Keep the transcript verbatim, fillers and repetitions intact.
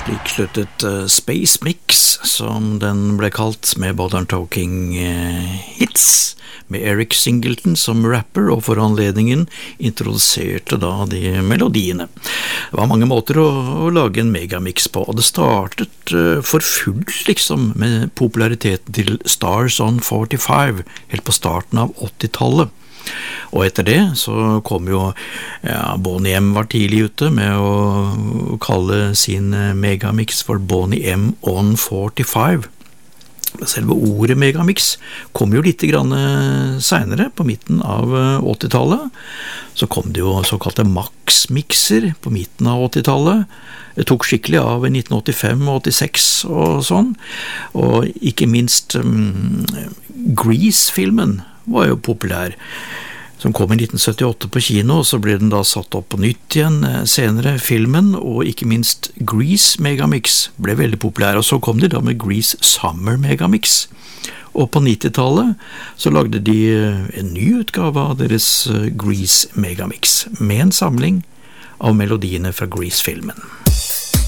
Slik sluttet uh, Space Mix, som den ble kalt, med Modern Talking uh, Hits, med Eric Singleton som rapper, og for anledningen introduserte da de melodiene. Det var mange måter å, å lage en megamix på, og det startet uh, for fullt liksom med populariteten til Stars on førtifem, helt på starten av åttitallet. Og etter det så kom jo ja, Boney M var tidlig ute med å kalle sin megamix for Boney M on førtifem. Selve ordet megamix kom jo litt grann senere, på midten av åttitallet. Så kom det jo såkalte max-mixer på midten av åttitallet. Det tok skikkelig av i nitten åttifem og åttiseks og sånn. Og ikke minst um, Grease-filmen var jo populær, som kom i nitten syttiåtte på kino, og så ble den da satt opp på nytt igjen senere, filmen, og ikke minst Grease Megamix ble veldig populær, og så kom de da med Grease Summer Megamix. Og på nittitallet så lagde de en ny utgave av deres Grease Megamix, med en samling av melodiene fra Grease-filmen.